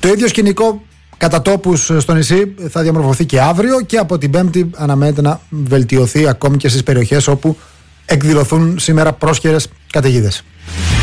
Το ίδιο σκηνικό κατά τόπους στο νησί θα διαμορφωθεί και αύριο και από την Πέμπτη αναμένεται να βελτιωθεί ακόμη και στις περιοχές όπου εκδηλωθούν σήμερα πρόσχερες καταιγίδες.